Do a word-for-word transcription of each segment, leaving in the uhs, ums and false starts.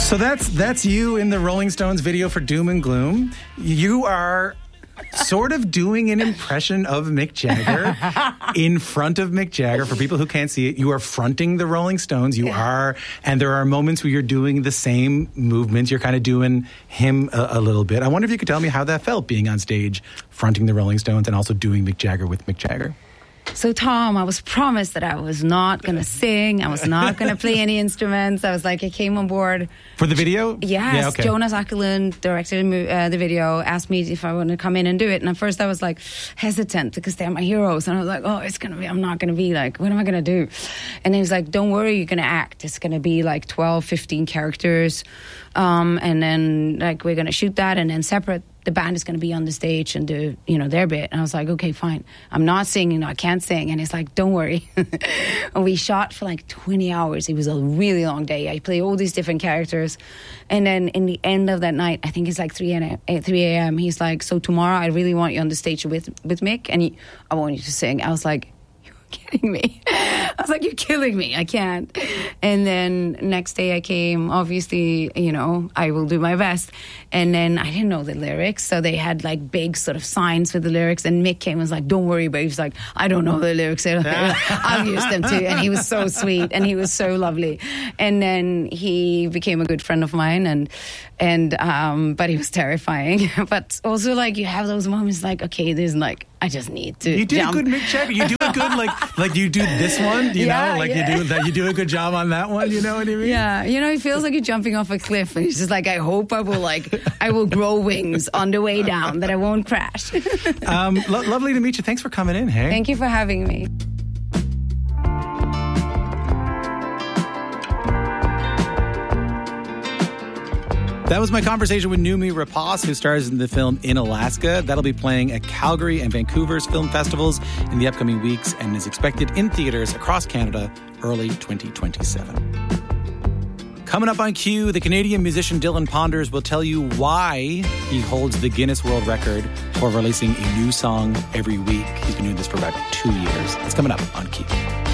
So that's that's you in the Rolling Stones video for Doom and Gloom. You are sort of doing an impression of Mick Jagger in front of Mick Jagger. For people who can't see it, you are fronting the Rolling Stones. You are, and there are moments where you're doing the same movements. You're kind of doing him a, a little bit. I wonder if you could tell me how that felt, being on stage, fronting the Rolling Stones and also doing Mick Jagger with Mick Jagger. So, Tom, I was promised that I was not going to sing. I was not going to play any instruments. I was like, I came on board. For the video? Yes. Yeah, okay. Jonas Åkerlund directed uh, the video, asked me if I wanted to come in and do it. And at first I was like hesitant because they're my heroes. And I was like, oh, it's going to be, I'm not going to be like, what am I going to do? And he was like, don't worry, you're going to act. It's going to be like twelve, fifteen characters. Um, and then like we're going to shoot that and then separate. The band is going to be on the stage and do, you know, their bit. And I was like, okay, fine. I'm not singing. No, I can't sing. And he's like, don't worry. And we shot for like twenty hours. It was a really long day. I played all these different characters. And then in the end of that night, I think it's like three a.m. He's like, so tomorrow I really want you on the stage with, with Mick. And he, I want you to sing. I was like, kidding me. I was like, you're killing me. I can't. And then next day I came, obviously, you know, I will do my best. And then I didn't know the lyrics. So they had like big sort of signs for the lyrics. And Mick came and was like, don't worry, but he was like, I don't know the lyrics. I'll use them too. And he was so sweet and he was so lovely. And then he became a good friend of mine. And, and, um, but he was terrifying. But also like you have those moments like, okay, there's like, I just need to You did jump. a good Mick Jagger. You do a good, like, like you do this one, you Yeah, know? Like yeah. you do that. You do a good job on that one, you know what I mean? Yeah, you know, it feels like you're jumping off a cliff, and it's just like, I hope I will, like, I will grow wings on the way down, that I won't crash. um, lo- lovely to meet you. Thanks for coming in, hey? Thank you for having me. That was my conversation with Noomi Rapace, who stars in the film In Alaska. That'll be playing at Calgary and Vancouver's film festivals in the upcoming weeks and is expected in theaters across Canada early twenty twenty-seven. Coming up on Q, the Canadian musician Dylan Ponders will tell you why he holds the Guinness World Record for releasing a new song every week. He's been doing this for about two years. It's coming up on Q.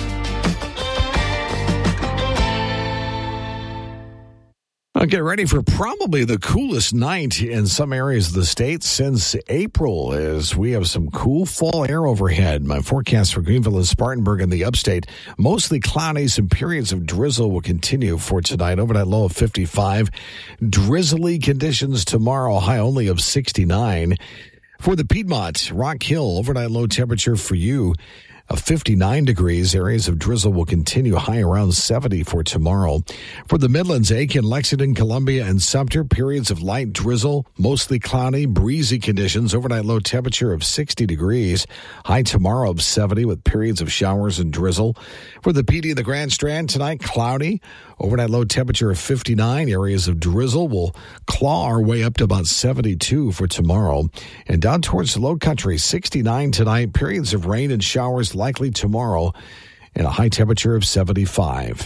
I'll get ready for probably the coolest night in some areas of the state since April, as we have some cool fall air overhead. My forecast for Greenville and Spartanburg in the upstate, mostly cloudy. Some periods of drizzle will continue for tonight. Overnight low of fifty-five. Drizzly conditions tomorrow, high only of sixty-nine. For the Piedmont, Rock Hill, overnight low temperature for you of fifty-nine degrees. Areas of drizzle will continue, high around seventy for tomorrow. For the Midlands, Aiken, Lexington, Columbia, and Sumter, periods of light drizzle, mostly cloudy, breezy conditions. Overnight low temperature of sixty degrees. High tomorrow of seventy with periods of showers and drizzle. For the P D of the Grand Strand, tonight cloudy. Overnight low temperature of fifty-nine. Areas of drizzle will claw our way up to about seventy-two for tomorrow. And down towards the low country, sixty-nine tonight. Periods of rain and showers likely tomorrow, and a high temperature of seventy-five.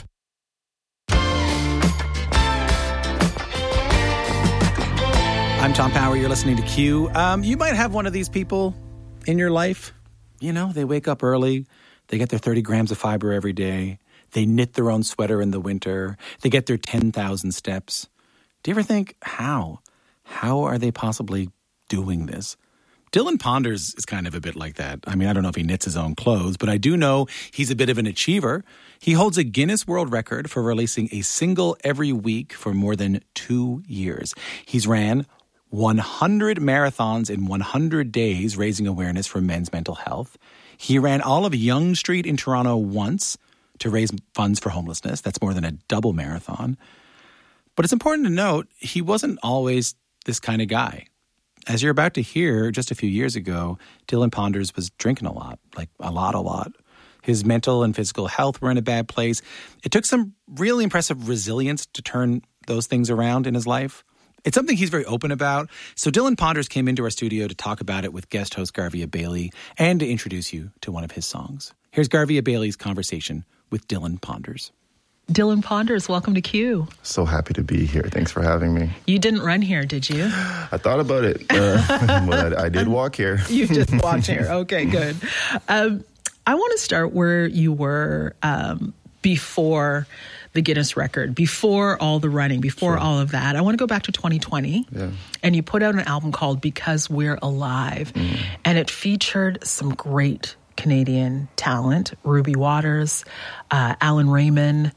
I'm Tom Power. You're listening to Q. Um, you might have one of these people in your life. You know, they wake up early. They get their thirty grams of fiber every day. They knit their own sweater in the winter. They get their ten thousand steps. Do you ever think, how? How are they possibly doing this? Dylan Ponders is kind of a bit like that. I mean, I don't know if he knits his own clothes, but I do know he's a bit of an achiever. He holds a Guinness World Record for releasing a single every week for more than two years. He's ran one hundred marathons in one hundred days, raising awareness for men's mental health. He ran all of Yonge Street in Toronto once to raise funds for homelessness. That's more than a double marathon. But it's important to note, he wasn't always this kind of guy. As you're about to hear, just a few years ago, Dylan Ponders was drinking a lot, like a lot, a lot. His mental and physical health were in a bad place. It took some really impressive resilience to turn those things around in his life. It's something he's very open about. So Dylan Ponders came into our studio to talk about it with guest host Garvia Bailey and to introduce you to one of his songs. Here's Garvia Bailey's conversation with Dylan Ponders. Dylan Ponders, welcome to Q. So happy to be here. Thanks for having me. You didn't run here, did you? I thought about it, uh, but I, I did walk here. You just walked here. Okay, good. Um, I want to start where you were um, before the Guinness record, before all the running, before Sure. all of that. I want to go back to twenty twenty. Yeah. And you put out an album called Because We're Alive. Mm. And it featured some great Canadian talent, Ruby Waters, uh, Alan Raymond,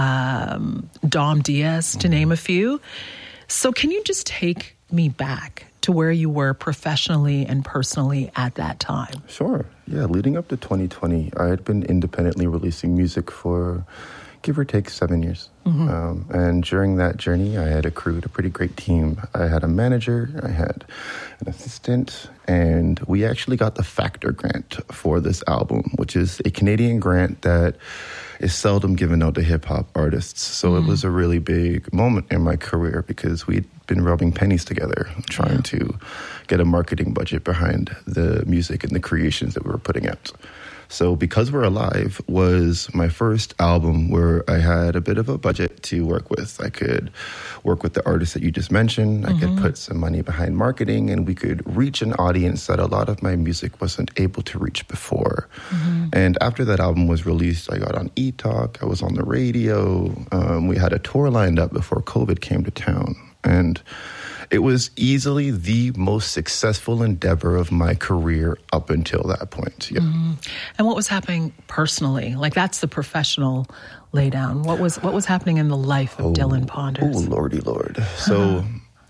um, Dom Diaz, to Mm. name a few. So can you just take me back to where you were professionally and personally at that time? Sure. Yeah, leading up to twenty twenty, I had been independently releasing music for give or take seven years. Mm-hmm. Um, and during that journey, I had accrued a pretty great team. I had a manager, I had an assistant, and we actually got the Factor grant for this album, which is a Canadian grant that is seldom given out to hip-hop artists. So mm. it was a really big moment in my career because we'd been rubbing pennies together, trying yeah. to get a marketing budget behind the music and the creations that we were putting out. So Because We're Alive was my first album where I had a bit of a budget to work with. I could work with the artists that you just mentioned. Mm-hmm. I could put some money behind marketing, and we could reach an audience that a lot of my music wasn't able to reach before. Mm-hmm. And after that album was released, I got on E-Talk. I was on the radio. Um, we had a tour lined up before COVID came to town. And it was easily the most successful endeavor of my career up until that point. Yeah. Mm-hmm. And what was happening personally? Like, that's the professional laydown. What was what was happening in the life of oh, Dylan Ponders? Oh, lordy lord. So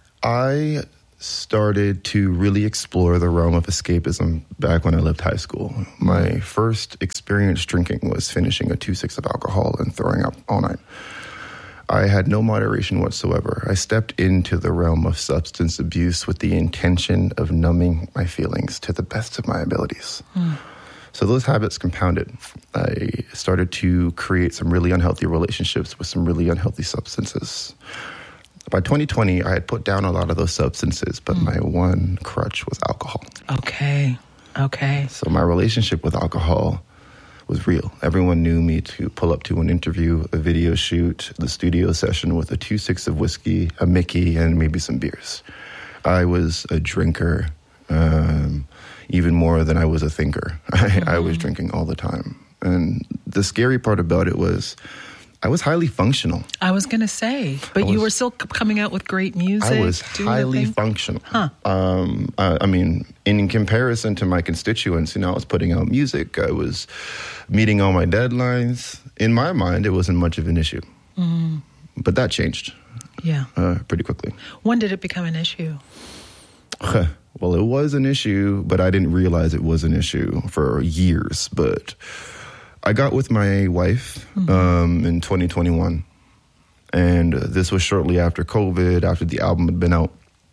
I started to really explore the realm of escapism back when I left high school. My first experience drinking was finishing a two six of alcohol and throwing up all night. I had no moderation whatsoever. I stepped into the realm of substance abuse with the intention of numbing my feelings to the best of my abilities. Mm. So those habits compounded. I started to create some really unhealthy relationships with some really unhealthy substances. By twenty twenty, I had put down a lot of those substances, but mm. my one crutch was alcohol. Okay, okay. So my relationship with alcohol was real. Everyone knew me to pull up to an interview, a video shoot, the studio session with a two six of whiskey, a Mickey, and maybe some beers. I was a drinker, um, even more than I was a thinker. Mm-hmm. I, I was drinking all the time. And the scary part about it was I was highly functional. I was going to say, but was, you were still c- coming out with great music. I was highly functional. Huh. Um, I, I mean, in comparison to my constituents, you know, I was putting out music. I was meeting all my deadlines. In my mind, it wasn't much of an issue. Mm. But that changed. Yeah. Uh, pretty quickly. When did it become an issue? Well, it was an issue, but I didn't realize it was an issue for years. But I got with my wife mm-hmm. um, in twenty twenty-one, and uh, this was shortly after COVID, after the album had been out.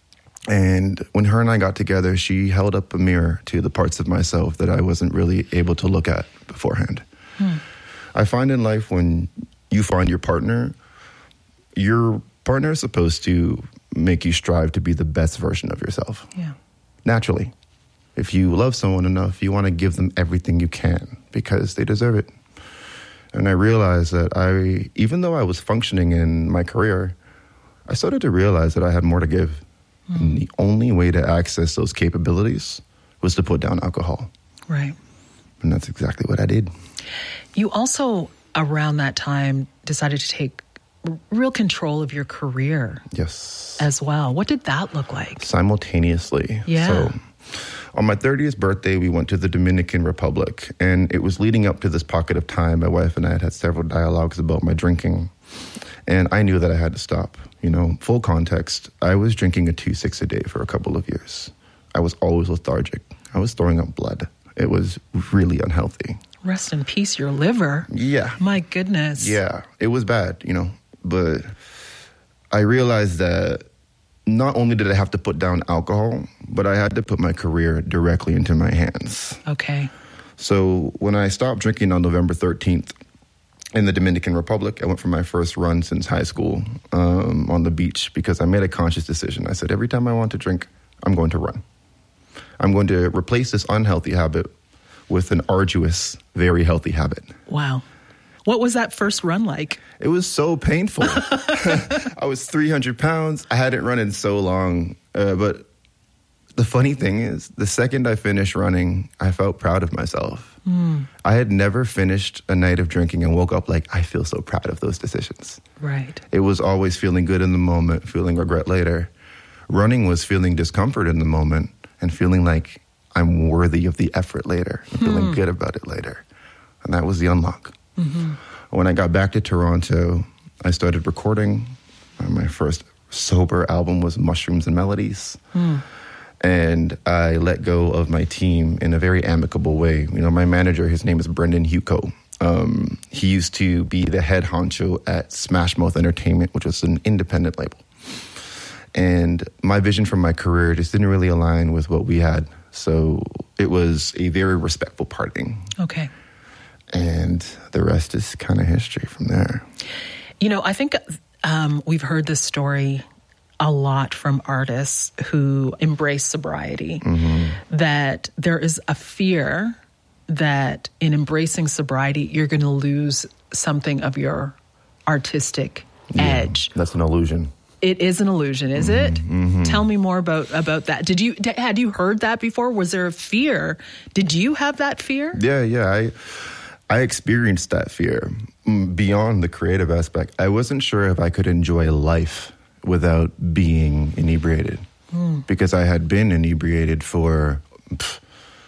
And when her and I got together, she held up a mirror to the parts of myself that I wasn't really able to look at beforehand. Hmm. I find in life when you find your partner, your partner is supposed to make you strive to be the best version of yourself. Yeah. Naturally. If you love someone enough, you want to give them everything you can because they deserve it. And I realized that I, even though I was functioning in my career, I started to realize that I had more to give. Mm. And the only way to access those capabilities was to put down alcohol. Right. And that's exactly what I did. You also, around that time, decided to take real control of your career. Yes. As well. What did that look like? Simultaneously. Yeah. So, on my thirtieth birthday, we went to the Dominican Republic, and it was leading up to this pocket of time. My wife and I had had several dialogues about my drinking, and I knew that I had to stop. You know, full context, I was drinking a two six a day for a couple of years. I was always lethargic. I was throwing up blood. It was really unhealthy. Rest in peace, your liver. Yeah. My goodness. Yeah, it was bad, you know, but I realized that not only did I have to put down alcohol, but I had to put my career directly into my hands. Okay. So when I stopped drinking on November thirteenth in the Dominican Republic, I went for my first run since high school um, on the beach because I made a conscious decision. I said, every time I want to drink, I'm going to run. I'm going to replace this unhealthy habit with an arduous, very healthy habit. Wow. What was that first run like? It was so painful. I was three hundred pounds. I hadn't run in so long. Uh, but the funny thing is, the second I finished running, I felt proud of myself. Mm. I had never finished a night of drinking and woke up like, I feel so proud of those decisions. Right. It was always feeling good in the moment, feeling regret later. Running was feeling discomfort in the moment and feeling like I'm worthy of the effort later and feeling Hmm. good about it later. And that was the unlock. Mm-hmm. When I got back to Toronto, I started recording. My first sober album was Mushrooms and Melodies. Mm. And I let go of my team in a very amicable way. You know, my manager, his name is Brendan Huco. Um, he used to be the head honcho at Smash Mouth Entertainment, which was an independent label. And my vision for my career just didn't really align with what we had. So it was a very respectful parting. Okay. And the rest is kind of history from there. You know, I think um, we've heard this story a lot from artists who embrace sobriety, Mm-hmm. that there is a fear that in embracing sobriety, you're going to lose something of your artistic Yeah, edge. that's an illusion. It is an illusion, is it? Mm-hmm. Tell me more about, about that. Did you d- had you heard that before? Was there a fear? Did you have that fear? Yeah, yeah. I I experienced that fear mm, beyond the creative aspect. I wasn't sure if I could enjoy life without being inebriated, Mm. because I had been inebriated for pff,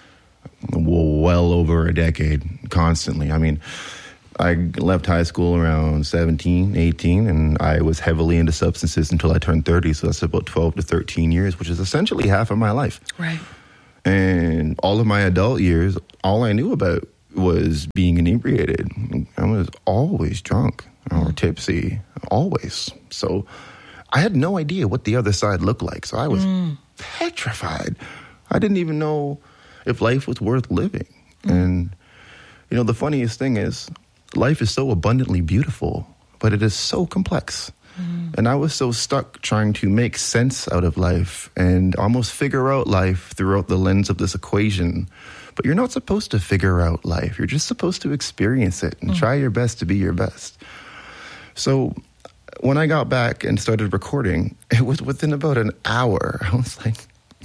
well over a decade, constantly. I mean, I left high school around seventeen, eighteen, and I was heavily into substances until I turned thirty. So that's about twelve to thirteen years, which is essentially half of my life. Right. And all of my adult years, all I knew about was being inebriated. I was always drunk or tipsy, always. So I had no idea what the other side looked like. So I was mm. petrified. I didn't even know if life was worth living. Mm. And, you know, the funniest thing is life is so abundantly beautiful, but it is so complex. Mm. And I was so stuck trying to make sense out of life and almost figure out life throughout the lens of this equation. But you're not supposed to figure out life. You're just supposed to experience it and mm. try your best to be your best. So when I got back and started recording, it was within about an hour. I was like,